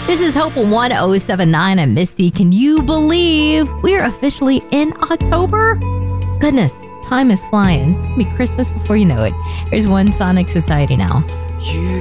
This is Hope 1079. I'm Misty. Can you believe we're officially in October? Goodness, time is flying. It's going to be Christmas before you know it. Here's One Sonic Society now.